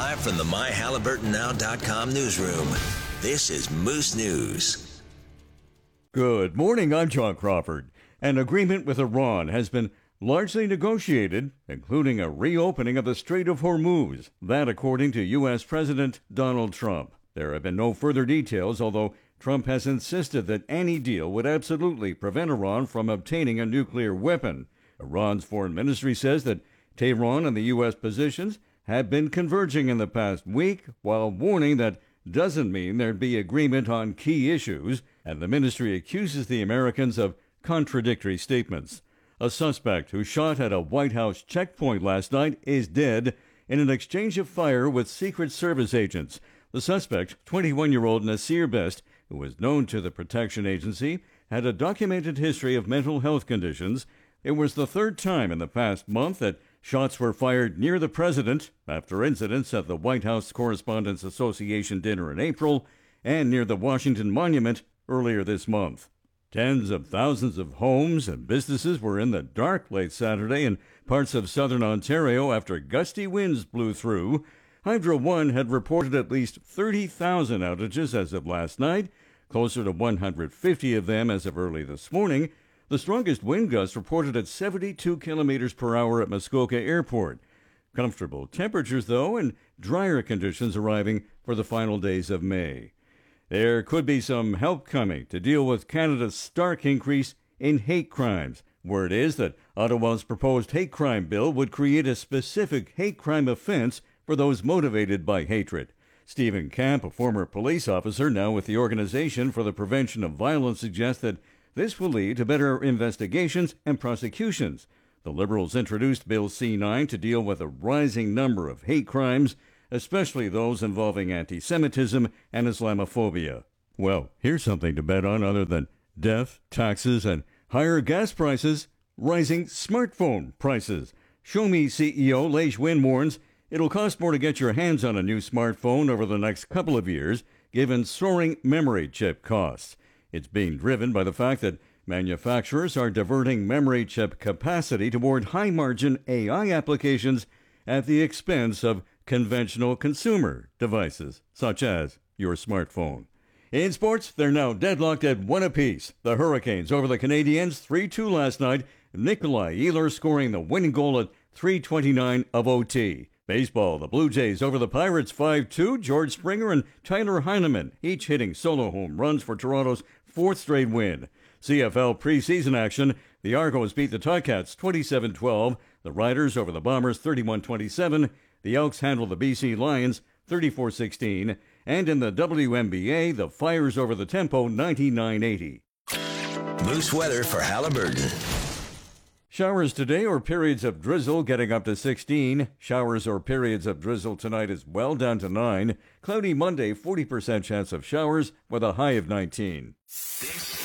Live from the MyHalliburtonNow.com newsroom, this is Moose News. Good morning, I'm John Crawford. An agreement with Iran has been largely negotiated, including a reopening of the Strait of Hormuz. That according to U.S. President Donald Trump. There have been no further details, although Trump has insisted that any deal would absolutely prevent Iran from obtaining a nuclear weapon. Iran's foreign ministry says that Tehran and the U.S. positions have been converging in the past week, while warning that doesn't mean there'd be agreement on key issues, and the ministry accuses the Americans of contradictory statements. A suspect who shot at a White House checkpoint last night is dead in an exchange of fire with Secret Service agents. The suspect, 21-year-old Nasir Best, who was known to the protection agency, had a documented history of mental health conditions. It was the third time in the past month that shots were fired near the president after incidents at the White House Correspondents Association dinner in April and near the Washington Monument earlier this month. Tens of thousands of homes and businesses were in the dark late Saturday in parts of southern Ontario after gusty winds blew through. Hydro One had reported at least 30,000 outages as of last night, closer to 150 of them as of early this morning. The strongest wind gusts reported at 72 kilometers per hour at Muskoka Airport. Comfortable temperatures, though, and drier conditions arriving for the final days of May. There could be some help coming to deal with Canada's stark increase in hate crimes. Word is that Ottawa's proposed hate crime bill would create a specific hate crime offense for those motivated by hatred. Stephen Camp, a former police officer now with the Organization for the Prevention of Violence, suggests that this will lead to better investigations and prosecutions. The Liberals introduced Bill C-9 to deal with a rising number of hate crimes, especially those involving anti-Semitism and Islamophobia. Well, here's something to bet on other than death, taxes, and higher gas prices: rising smartphone prices. Xiaomi CEO Lei Xun warns it'll cost more to get your hands on a new smartphone over the next couple of years, given soaring memory chip costs. It's being driven by the fact that manufacturers are diverting memory chip capacity toward high-margin AI applications at the expense of conventional consumer devices, such as your smartphone. In sports, they're now deadlocked at 1 apiece. The Hurricanes over the Canadiens 3-2 last night, Nikolai Ehlers scoring the winning goal at 3:29 of OT. Baseball, the Blue Jays over the Pirates 5-2. George Springer and Tyler Heineman each hitting solo home runs for Toronto's fourth straight win. CFL preseason action, the Argos beat the Ticats 27-12. The Riders over the Bombers 31-27. The Elks handle the BC Lions 34-16. And in the WNBA, the Fires over the Tempo 99-80. Moose weather for Halliburton. Showers today or periods of drizzle getting up to 16. Showers or periods of drizzle tonight as well, down to 9. Cloudy Monday, 40% chance of showers with a high of 19.